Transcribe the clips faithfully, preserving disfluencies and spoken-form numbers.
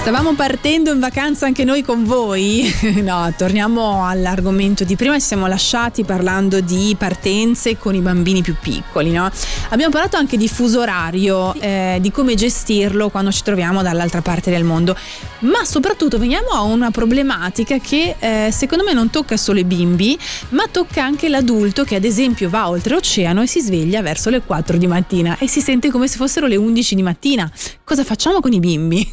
Stavamo partendo in vacanza anche noi con voi. No, torniamo all'argomento di prima. Ci siamo lasciati parlando di partenze con i bambini più piccoli, no? Abbiamo parlato anche di fuso orario, eh, di come gestirlo quando ci troviamo dall'altra parte del mondo, ma soprattutto veniamo a una problematica che eh, secondo me non tocca solo i bimbi, ma tocca anche l'adulto che ad esempio va oltreoceano e si sveglia verso le quattro di mattina e si sente come se fossero le undici di mattina. Cosa facciamo con i bimbi?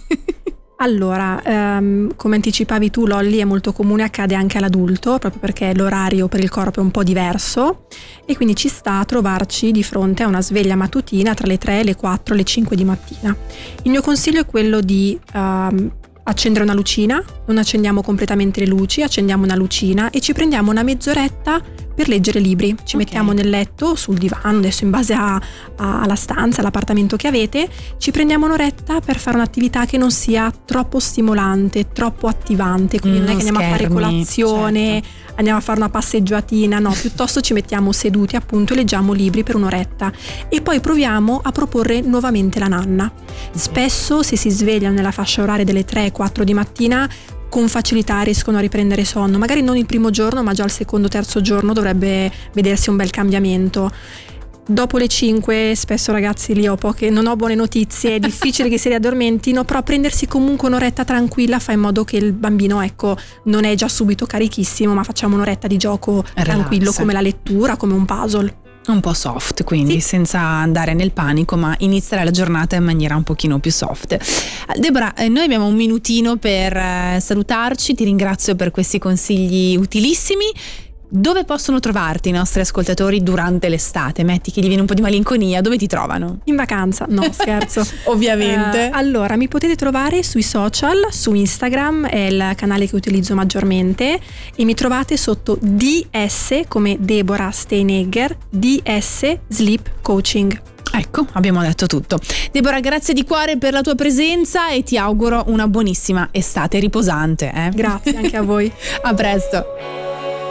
Allora, ehm, come anticipavi tu, Lolli, è molto comune, accade anche all'adulto, proprio perché l'orario per il corpo è un po' diverso e quindi ci sta a trovarci di fronte a una sveglia mattutina tra le tre, le quattro, le cinque di mattina. Il mio consiglio è quello di ehm, accendere una lucina, non accendiamo completamente le luci, accendiamo una lucina e ci prendiamo una mezz'oretta per leggere libri. Ci okay. mettiamo nel letto, sul divano, adesso in base a, a, alla stanza, all'appartamento che avete, ci prendiamo un'oretta per fare un'attività che non sia troppo stimolante, troppo attivante, quindi mm, non è che andiamo schermi, a fare colazione, certo. andiamo a fare una passeggiatina, no, piuttosto ci mettiamo seduti appunto e leggiamo libri per un'oretta e poi proviamo a proporre nuovamente la nanna. Spesso se si svegliano nella fascia oraria delle tre quattro di mattina con facilità riescono a riprendere sonno, magari non il primo giorno ma già il secondo terzo giorno dovrebbe vedersi un bel cambiamento. Dopo le cinque spesso ragazzi lì ho poche, non ho buone notizie, è difficile che si riaddormentino, però prendersi comunque un'oretta tranquilla fa in modo che il bambino ecco non è già subito carichissimo, ma facciamo un'oretta di gioco Relax. tranquillo come la lettura, come un puzzle. Un po' soft, quindi sì. senza andare nel panico, ma iniziare la giornata in maniera un pochino più soft. Deborah, noi abbiamo un minutino per salutarci, ti ringrazio per questi consigli utilissimi. Dove possono trovarti i nostri ascoltatori durante l'estate? Metti che gli viene un po' di malinconia, dove ti trovano? In vacanza, no scherzo. Ovviamente. Uh, allora, mi potete trovare sui social, su Instagram, è il canale che utilizzo maggiormente, e mi trovate sotto D S come Deborah Steinegger, D S Sleep Coaching. Ecco, abbiamo detto tutto. Deborah, grazie di cuore per la tua presenza e ti auguro una buonissima estate riposante. Eh? Grazie anche a voi. A presto.